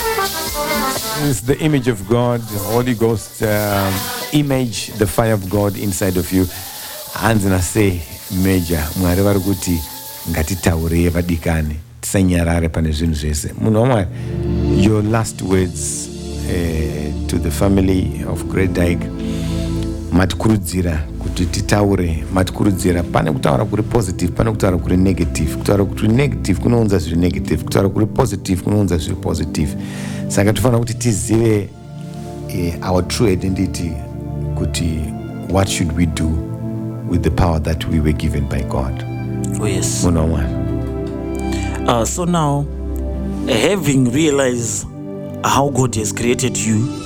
It's the image of God, the Holy Ghost image, the fire of God inside of you. Hanzi nase Major Mwari vari kuti ngatitaurei vadikani tisanyarare pane zvinhu zvese. Munhu wamwari, your last words to the family of Great Dyke, matikurudzira kuti titaure, matikurudzira pane kutaura kuri positive, pane kutaura kuri negative. Kutaura kuri negative kunounza zviri negative, kutaura kuri positive kunounza zviri positive. Saka tofanira kuti tizive our true identity, kuti what should we do with the power that we were given by God. Oh yes. Munhu wamwari. So now, having realized how God has created you,